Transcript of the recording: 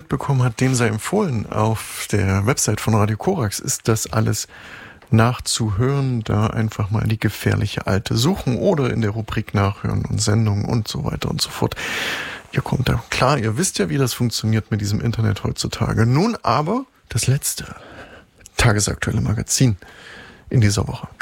mitbekommen hat, dem sei empfohlen. Auf der Website von Radio Korax ist das alles nachzuhören. Da einfach mal die gefährliche Alte suchen oder in der Rubrik Nachhören und Sendungen und so weiter und so fort. Ihr kommt da klar, ihr wisst ja, wie das funktioniert mit diesem Internet heutzutage. Nun aber das letzte tagesaktuelle Magazin in dieser Woche.